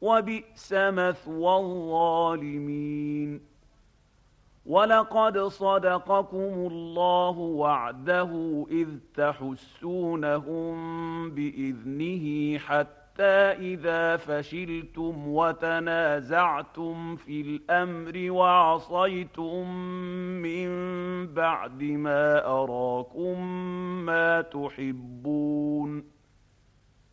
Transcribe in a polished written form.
وبئس مثوى الظالمين. ولقد صدقكم الله وعده إذ تحسونهم بإذنه حتى إذا فشلتم وتنازعتم في الأمر وعصيتم من بعد ما أراكم ما تحبون